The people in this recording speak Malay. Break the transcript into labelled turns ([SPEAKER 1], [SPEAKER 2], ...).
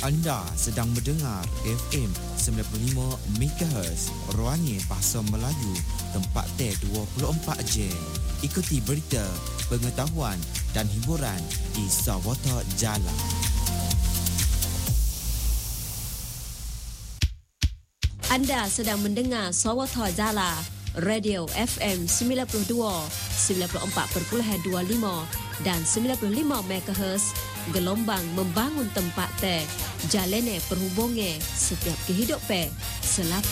[SPEAKER 1] Anda sedang mendengar FM 95 MHz Ruangnya Bahasa Melayu, tempat teh 24 jam. Ikuti berita, pengetahuan dan hiburan di Sawata Jala.
[SPEAKER 2] Anda sedang mendengar Sawata Jala, Radio FM 92, 94.25 dan 95 MHz, gelombang membangun tempat teh, jalane perhubungan setiap kehidupan, selatan